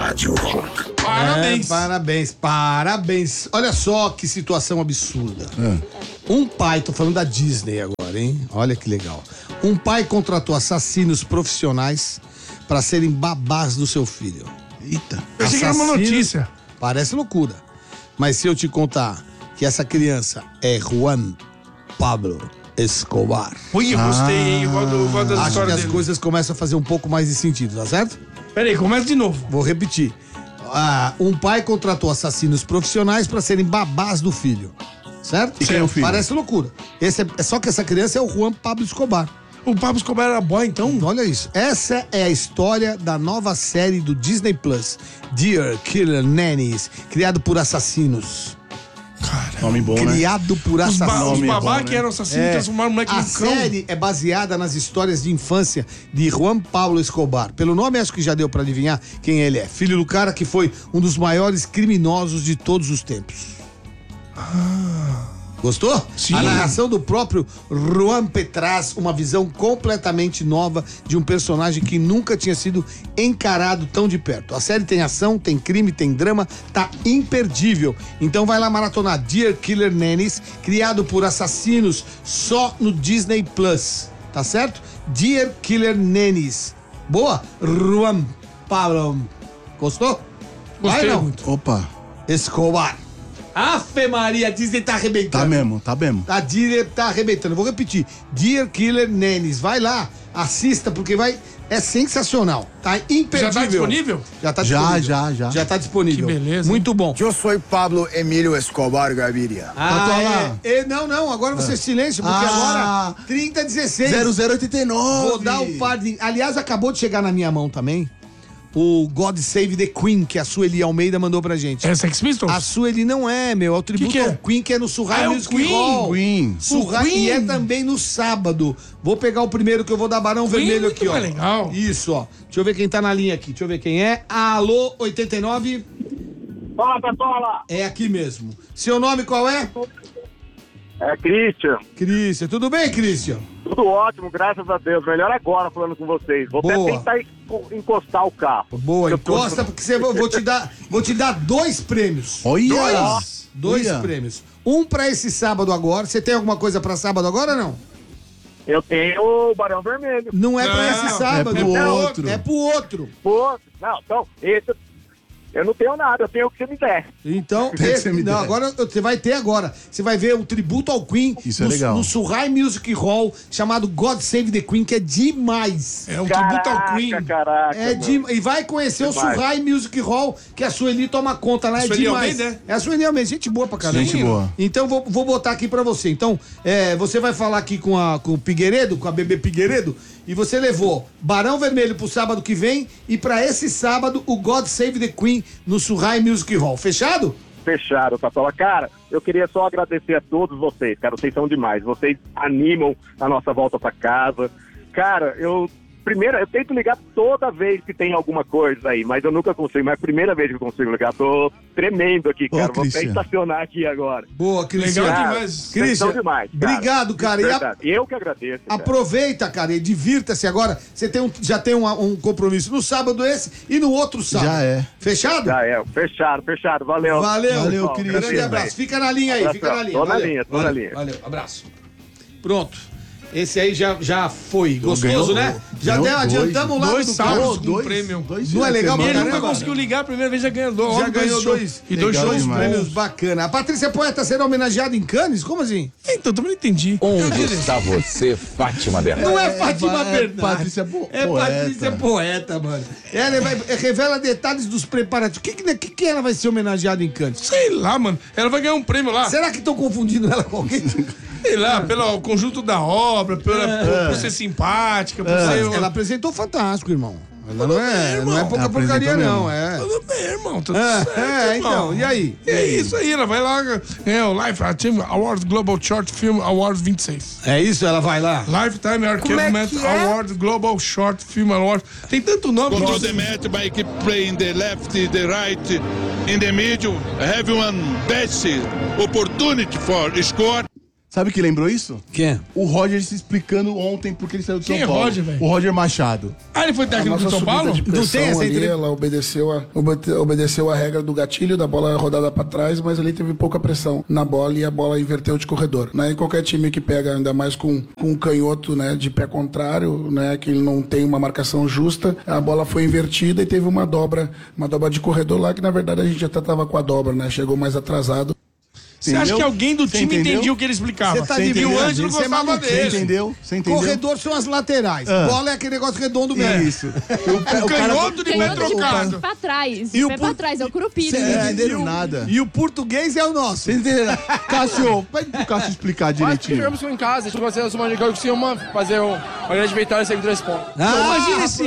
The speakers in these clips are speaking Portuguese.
Rádio Rock. Parabéns. Olha só que situação absurda. Um pai, tô falando da Disney agora, hein? Olha que legal. Um pai contratou assassinos profissionais para serem babás do seu filho. Eita. Eu achei que era uma notícia. Parece loucura. Mas se eu te contar que essa criança é Juan Pablo Escobar. Ui, eu gostei, hein? Eu gosto das Acho que histórias as dele. coisas começam a fazer um pouco mais de sentido, tá certo? Peraí, começa de novo. Vou repetir. Um pai contratou assassinos profissionais para serem babás do filho. Certo? E quem é o filho? Parece loucura. Só que essa criança é o Juan Pablo Escobar. O Pablo Escobar era boy, então? Olha isso. Essa é a história da nova série do Disney Plus, Dear Killer Nannies, criado por assassinos. Nome bom, né? Criado por Os assassinos. babá bom, né? que eram assassinos transformaram o moleque A no cão. série é baseada nas histórias de infância de Juan Pablo Escobar. Pelo nome, acho que já deu pra adivinhar quem ele é. Filho do cara que foi um dos maiores criminosos de todos os tempos. Gostou? Sim. A narração do próprio Juan traz uma visão completamente nova de um personagem que nunca tinha sido encarado tão de perto. A série tem ação, tem crime, tem drama, tá imperdível. Então vai lá maratonar Dear Killer Nannies, criado por assassinos só no Disney Plus. Tá certo? Dear Killer Nannies. Boa? Juan Pablo. Gostou? Gostei Vai, não? muito. Opa. Escobar. Ave Maria, a Disney tá arrebentando. Tá mesmo. A Disney tá arrebentando. Vou repetir. Dear Killer Nannies. Vai lá, assista, porque é sensacional. Tá imperdível. Já tá disponível? Já tá disponível. Já. Já tá disponível. Que beleza, Muito bom. Eu sou Pablo Emílio Escobar Gaviria. Não, agora você silêncio, porque agora 3016. 0089. Vou dar um par de... Aliás, acabou de chegar na minha mão também o God Save the Queen, que a Sueli Almeida mandou pra gente. É Sex Pistols? A Sueli não é, meu. É o tributo Que é? ao Queen, que é no Surrai Ah, é o Music Queen. Hall. Queen. Surrai, O Queen. e é também no sábado. Vou pegar o primeiro que eu vou dar Barão Queen Vermelho muito aqui, ó. mais legal. Isso, ó. Deixa eu ver quem tá na linha aqui. Deixa eu ver quem é. Alô, 89. Fala, Patola! É aqui mesmo. Seu nome qual é? É Christian. Christian. Tudo bem, Christian? Tudo ótimo, graças a Deus. Melhor agora falando com vocês. Vou até Boa. tentar encostar o carro. Boa, Eu tô- encosta, porque vou te dar 2 prêmios. Olha. Dois Olha. prêmios. Um pra esse sábado agora. Você tem alguma coisa pra sábado agora ou não? Eu tenho o Barão Vermelho. Não é pra Não, esse sábado. é pro outro. É pro outro. Pô, não, então, esse eu não tenho nada, eu tenho o que você me der. Então, que você me não, der. agora você vai ter agora. Você vai ver o tributo ao Queen Isso é legal. no Surrai Music Hall, chamado God Save the Queen, que é demais. É um tributo ao Queen. Caraca, E vai conhecer o Demais. Surrai Music Hall, que a Sueli toma conta lá, é Sueli demais. Almeida, É a Sueli Almeida, gente boa pra caramba. Gente boa. Então vou botar aqui pra você. Então, você vai falar aqui com o Pigueiredo, com a bebê Pigueiredo, e você levou Barão Vermelho pro sábado que vem e pra esse sábado o God Save the Queen no Surrai Music Hall. Fechado? Fechado, Patola. Cara, eu queria só agradecer a todos vocês, cara, vocês são demais. Vocês animam a nossa volta pra casa. Cara, eu tento ligar toda vez que tem alguma coisa aí, mas eu nunca consigo. Mas é a primeira vez que eu consigo ligar, tô tremendo aqui, Ô, cara. Vou até Christian. estacionar aqui agora. Boa, Cristian. Legal Cara, demais. vocês Christian, são demais, cara. obrigado, cara. E Verdade. Eu que agradeço. cara. aproveita, cara, e divirta-se agora. Você já tem um compromisso no sábado esse e no outro sábado. Já é. Fechado? Já é, fechado. Valeu. Valeu, Valeu, Grande Christian. abraço. Fica na linha aí, fica na linha. Tô na Valeu. linha, tô na linha. Valeu, abraço. Pronto. Esse aí já foi. Gostoso, Ganhou, né? Já ganhou adiantamos o lado dois do sábados carro. com prêmio. Não é legal E pra ele caramba? nunca conseguiu ligar, a primeira vez já ganhou dois. Já ganhou dois. E dois Legal shows demais. Prêmios bons. bacana. A Patrícia Poeta será homenageada em Cannes? Como assim? Então, também não entendi. Onde está você, Fátima Bernardes? Não é Fátima Bernardes. Patrícia É Poeta. Patrícia Poeta, mano. Ela revela detalhes dos preparativos. Que ela vai ser homenageada em Cannes? Sei lá, mano. Ela vai ganhar um prêmio lá. Será que estão confundindo ela com alguém? Sei lá, pelo conjunto da obra, por ser simpática, por ser... Ela apresentou fantástico, irmão. Ela não é Ela pouca apresentou porcaria, não. mesmo. É. Tudo bem, irmão. Tudo É, certo, então. irmão. E aí? E é isso aí, ela vai lá ganhar o Lifetime Awards Global Short Film Awards 26. É isso? Ela vai lá? Lifetime Achievement Award Global Short Film Award. Tem tanto nome. Control the match by keep playing the left, the right, in the middle. Have one best opportunity for score. Sabe que lembrou isso? Quem? O Roger se explicando ontem porque ele saiu de São Quem é Paulo. Roger, velho? O Roger Machado. Ah, ele foi técnico do São Paulo? Não tem essa ali, entrevista? ela obedeceu a regra do gatilho da bola rodada pra trás, mas ali teve pouca pressão na bola e a bola inverteu de corredor. Né? E qualquer time que pega, ainda mais com um canhoto, né, de pé contrário, né, que ele não tem uma marcação justa, a bola foi invertida e teve uma dobra de corredor lá, que na verdade a gente até tava com a dobra, né? Chegou mais atrasado. Você acha que alguém do Você time entendeu? entendia o que ele explicava? Você tá E de o brincadeira, Ângelo isso é gostava maluquice. Você dele. entendeu? Você entendeu? Corredor são as laterais. Bola é aquele negócio redondo mesmo. Isso. O canhoto de pé Canhoto de trocado. pra trás. E o Pé por- pra trás, é o Curupira. Vocês não entenderam nada. E o português é o nosso. Vocês entenderam? Cássio, pede pro Cássio explicar direitinho. Jogamos em casa, a gente conseguiu uma dica que fazer uma grande vitória sempre 3 pontos. Imagina esse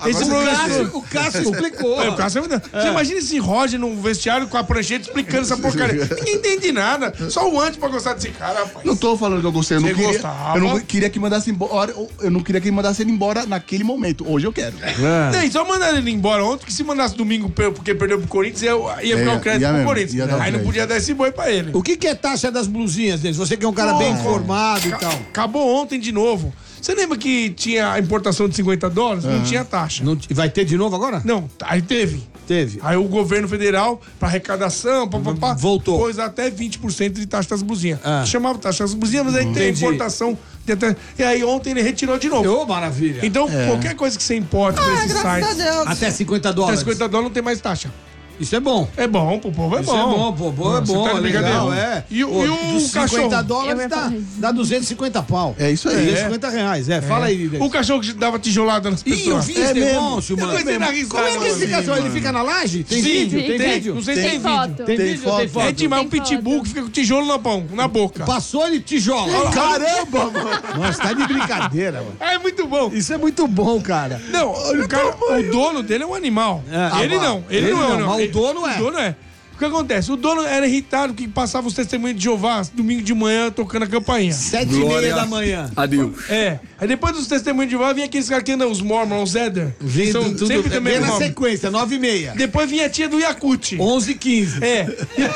O Cássio explicou. É, o Cássio é verdade. Você imagina esse Roger no vestiário com a prancheta explicando essa porcaria. Ninguém entende nada. Só o Antes pra gostar desse cara, rapaz. Não tô falando que eu gostei, eu não Você queria. gostava? Eu não queria que mandasse embora. Eu não queria que ele mandasse ele embora naquele momento. Hoje eu quero. Tem, só mandaram ele embora ontem, que se mandasse domingo porque perdeu pro Corinthians, ia ficar o crédito ia pro mesmo, Corinthians. ia dar o Aí não crédito. podia dar esse boi pra ele. O que é taxa das blusinhas deles? Você que é um cara bem informado e tal. Acabou ontem de novo. Você lembra que tinha a importação de $50? Não tinha taxa. Não, vai ter de novo agora? Não, aí teve. Teve. Aí o governo federal, pra arrecadação, Voltou. pôs até 20% de taxa das blusinhas. Ah. Chamava taxa das blusinhas, mas aí tem a Entendi. importação. E aí ontem ele retirou de novo. Ô, maravilha. Então, qualquer coisa que você importe pra esses sites, Até $50. até $50 não tem mais taxa. Isso é bom. É bom, pro povo é Isso bom. é bom, pô. É Você bom, tá de é legal, brincadeira? é. E o dos cachorro? $50 Eu ia dá, falar isso. dá 250 pau. É isso aí. R$250. Fala aí, Líder. O cachorro que dava tijolada nas Ih, eu pessoas. vi esse negócio, Eu mano. comecei a dar risada, Como é que esse mano. cachorro? Ele fica na laje? Tem Sim, vídeo? tem. Tem vídeo? Não sei se Tem tem foto. vídeo. Tem Tem vídeo? foto. Tem foto? É demais um Tem pitbull foto. que fica com tijolo na boca. Passou ele tijola. Caramba, mano. Nossa, tá de brincadeira, mano. É muito bom. Isso é muito bom, cara. Não, o dono dele é um animal. É. Ele não. Ele Ele não é um não, animal. mas o dono é. O dono é. O que acontece? O dono era irritado que passava os testemunhos de Jeová domingo de manhã tocando a campainha. 7h30 da manhã. Adeus. É. Aí depois dos testemunhos de Jeová vinha aqueles caras que andam, os Mormons, os Eder. Vindo São tudo, sempre também bem na nome. sequência, 9h30. Depois vinha a tia do Yakut. 11h15. É.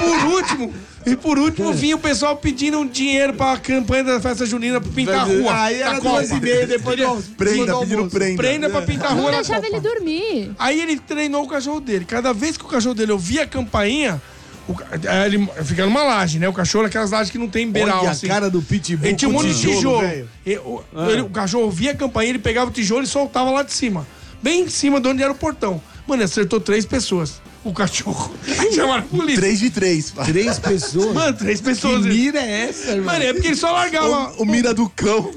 E por último vinha o pessoal pedindo um dinheiro pra campanha da festa junina pra pintar a rua. Aí era da Copa. 2h30, depois do Prenda, do pedindo almoço. prenda. Prenda pra pintar a rua Não na deixava Copa. ele dormir. Aí ele treinou o cachorro dele. Cada vez que o cachorro dele ouvia a campainha, ele fica numa laje, né? O cachorro, aquelas lajes que não tem beiral, Olha assim. a cara do pitbull. Ele tinha um com monte de tijolo. velho. O cachorro ouvia a campainha, ele pegava o tijolo e soltava lá de cima. Bem em cima de onde era o portão. Mano, ele acertou 3 pessoas. O cachorro. Aí chamaram a polícia. 3 de 3. 3 pessoas. Mano, 3 Que pessoas. mira é essa, irmão? Mano, é porque ele só largava. O mira do cão.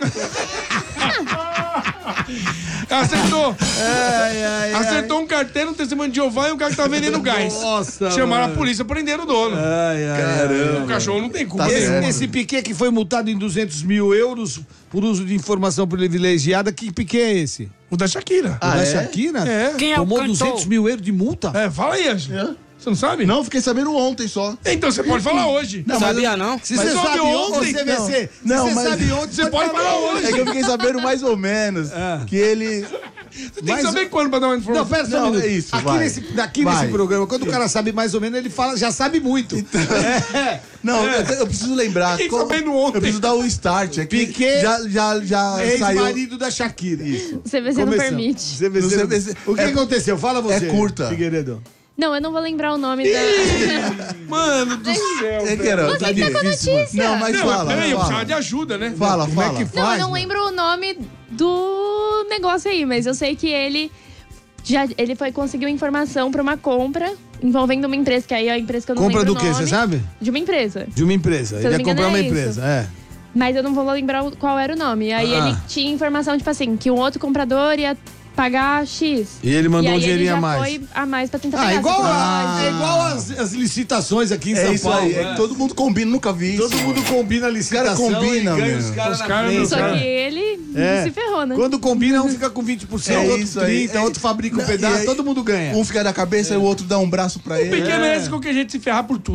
Acertou um carteiro, um testemunho de Jeová e um cara que tava vendendo gás. Nossa, Chamaram mano. a polícia, prenderam o dono. Caramba. O cachorro não tem culpa. Tá Esse, certo. esse Piquet que foi multado em 200 mil euros por uso de informação privilegiada, que Piquet é esse? O da Shakira. O da Shakira? É. Quem é o Tomou cantor? 200 mil euros de multa? É, fala aí, Ângelo. Você não sabe? Não, fiquei sabendo ontem só. Então você pode falar hoje. Não, Sabia não? Se Mas você soube sabe ontem. ontem, CVC. Não, Se você mas- sabe ontem, Você pode falar hoje. É que eu fiquei sabendo mais ou menos que ele... Você tem que saber quando pra dar uma Não, informação. pera só um Não, minuto. é isso, Aqui, vai. nesse Vai. programa, quando o cara sabe mais ou menos, ele fala, já sabe muito. Não, eu preciso lembrar. Fiquei sabendo ontem. Eu preciso dar o start. É que Piquet, já saiu... Ex-marido da Shakira. Isso. O CVC não permite. No CVC. O que É- aconteceu? Fala você. é curta. Figueiredo. Não, eu não vou lembrar o nome da. Mano do céu. É que era, Você que tá com a notícia. Não, mas Não, fala. peraí, eu fala. precisava de ajuda, né? Fala, Como é fala. que Não, faz, eu não mano? lembro o nome do negócio aí, mas eu sei que ele conseguiu informação pra uma compra envolvendo uma empresa, que aí é a empresa que eu não Compra lembro do o quê, nome. você sabe? De uma empresa. De uma empresa. Se eu Ele não ia me comprar engano, uma é empresa, é. Mas eu não vou lembrar qual era o nome. Aí ele tinha informação, tipo assim, que um outro comprador ia pagar X. E ele mandou e aí um dinheirinho ele já a mais. foi a mais pra tentar Ah, pegar. igual, Só que é igual as licitações aqui em É São isso Paulo. aí. É que todo mundo combina, nunca vi isso. Todo mundo combina a licitação combinam, e ganha meu. os caras Os na caras frente. não- Só que ele É. se ferrou, né? Quando combina, um fica com 20%, É outro isso aí. 30%, outro fabrica um pedaço, E aí, todo mundo ganha. Um fica da cabeça e o outro dá um braço pra ele. Pequeno é esse com que a gente se ferrar por tudo.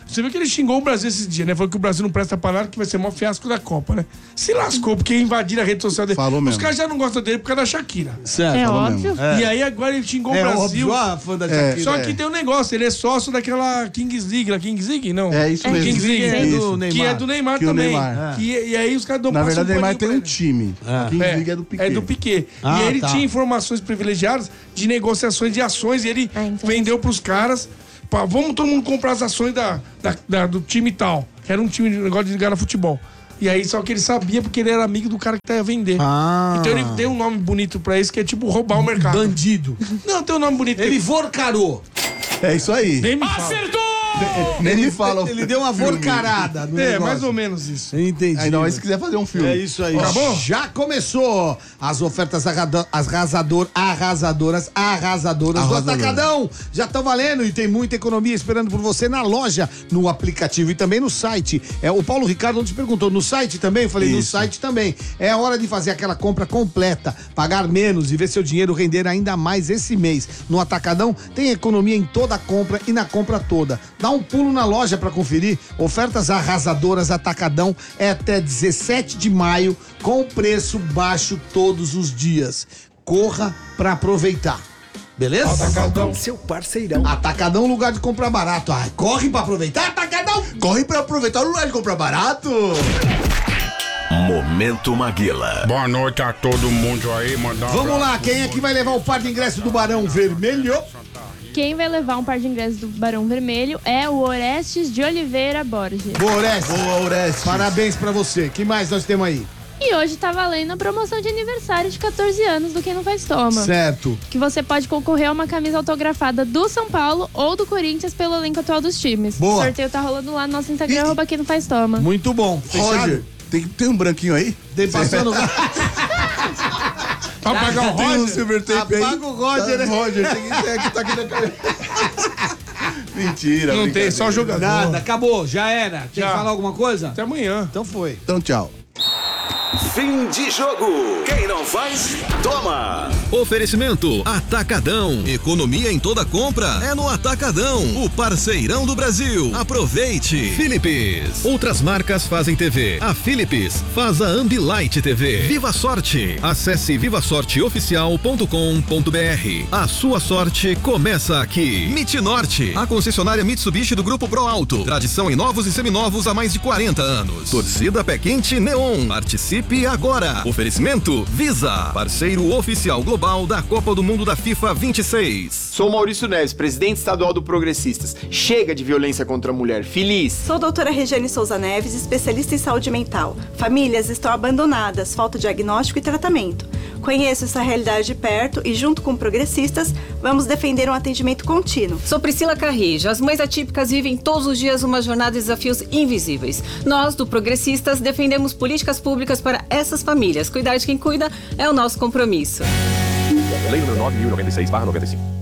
Você viu que ele xingou o Brasil esses dias, né? Falou que o Brasil não presta pra nada, que vai ser o maior fiasco da Copa, né? Se lascou, porque invadiram a rede social dele. Falou Os mesmo. caras já não gostam dele por causa da Shakira. Certo. É falou óbvio. mesmo. E aí agora ele xingou o É Brasil. óbvio, fã da Shakira. Só que tem um negócio, ele é sócio daquela Kings League, lá, Kings League? Não. É isso mesmo. Kings League é Isso. do Neymar. Que é do Neymar Que o também. Neymar. E aí os caras dão Na passam verdade, o Neymar tem paninho um pra time. A Kings League é do Piquet. É do Piquet. Ah, e ele tá. tinha informações privilegiadas de negociações de ações e ele entendi. vendeu pros caras. Vamos todo mundo comprar as ações do time tal. Que era um time de negócio de ligar a futebol. E aí, só que ele sabia porque ele era amigo do cara que ia vender. Ah. Então ele deu um nome bonito pra isso, que é tipo roubar o mercado. Bandido. Não, tem um nome bonito. Ele vorcarou. É isso aí. Nem me fala. Nem me fala. Ele deu uma vorcarada no É, negócio. mais ou menos isso. Entendi. Ainda mais se quiser fazer um filme. É isso aí. Acabou? Já começou as ofertas arrasadoras do Atacadão. Já estão valendo e tem muita economia esperando por você na loja, no aplicativo e também no site. O Paulo Ricardo te perguntou, no site também? Eu falei, no Isso. site também. É a hora de fazer aquela compra completa, pagar menos e ver seu dinheiro render ainda mais esse mês. No Atacadão tem economia em toda a compra e na compra toda. Dá um pulo na loja para conferir. Ofertas arrasadoras Atacadão é até 17 de maio com preço baixo todos os dias. Corra para aproveitar. Beleza? Atacadão. Seu parceirão. Atacadão, lugar de comprar barato. Ai, corre para aproveitar, Atacadão. Corre pra aproveitar o lugar de comprar barato. Momento Maguila. Boa noite a todo mundo aí, mandar Vamos lá, quem é que vai levar o par de ingresso do Barão Vermelho? Quem vai levar um par de ingressos do Barão Vermelho é o Orestes de Oliveira Borges. Boa, Orestes. Boa, Orestes. Parabéns pra você. Que mais nós temos aí? E hoje tá valendo a promoção de aniversário de 14 anos do Quem Não Faz Toma. Certo. Que você pode concorrer a uma camisa autografada do São Paulo ou do Corinthians pelo elenco atual dos times. Boa. O sorteio tá rolando lá no nosso Instagram, arroba Quem Não Faz Toma. Muito bom. Roger, tem um branquinho aí? Tem passando. Pra pagar o Tem um Roger. silver tape aí? Apaga o Roger, né? Roger, tem que tá aqui na cabeça. Mentira, Não tem, brincadeira. só jogador. Nada, acabou, já era. Tem Já. que falar alguma coisa? Até amanhã. Então foi. Então, tchau. Fim de jogo. Quem não faz, toma. Oferecimento Atacadão. Economia em toda compra é no Atacadão, o parceirão do Brasil. Aproveite. Philips. Outras marcas fazem TV. A Philips faz a Ambilight TV. Viva Sorte. Acesse vivasorteoficial.com.br. A sua sorte começa aqui. Norte, a concessionária Mitsubishi do Grupo Pro Alto. Tradição em novos e seminovos há mais de 40 anos. Torcida Pé Quente Neon. Participe agora. Oferecimento Visa, parceiro oficial global da Copa do Mundo da FIFA 26. Sou Maurício Neves, presidente estadual do Progressistas. Chega de violência contra a mulher. Feliz. Sou doutora Regiane Souza Neves, especialista em saúde mental. Famílias estão abandonadas, falta diagnóstico e tratamento. Conheço essa realidade de perto e, junto com progressistas, vamos defender um atendimento contínuo. Sou Priscila Carrijo. As mães atípicas vivem todos os dias uma jornada de desafios invisíveis. Nós, do Progressistas, defendemos políticas públicas para essas famílias. Cuidar de quem cuida é o nosso compromisso. Lei número 9.096/95.